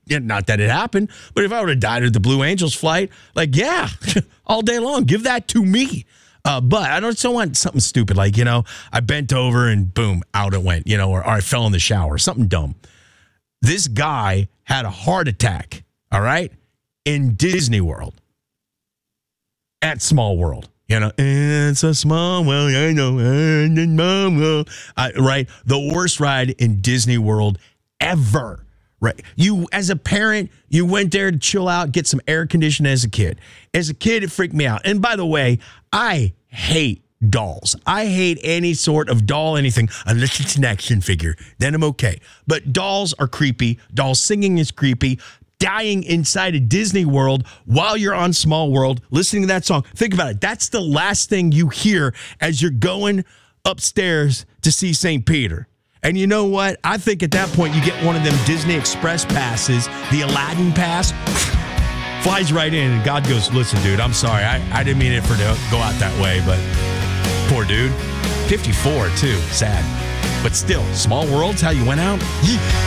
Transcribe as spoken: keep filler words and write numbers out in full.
Yeah, not that it happened, but if I would have died at the Blue Angels flight, like, yeah, all day long, give that to me. Uh, but I don't still want something stupid like, you know, I bent over and boom, out it went, you know, or, or I fell in the shower, something dumb. This guy had a heart attack, all right, in Disney World at Small World. You know, it's a small world, I know, it's a small world. Uh, right? The worst ride in Disney World ever. Right. You, as a parent, you went there to chill out, get some air conditioning as a kid. As a kid, it freaked me out. And by the way, I hate dolls. I hate any sort of doll, anything, unless it's an action figure. Then I'm okay. But dolls are creepy. Doll singing is creepy. Dying inside a Disney World while you're on Small World, listening to that song. Think about it. That's the last thing you hear as you're going upstairs to see Saint Peter. And you know what? I think at that point you get one of them Disney Express passes, the Aladdin pass, flies right in, and God goes, listen, dude, I'm sorry. I, I didn't mean it for to go out that way, but poor dude. fifty-four, too. Sad. But still, Small World's how you went out?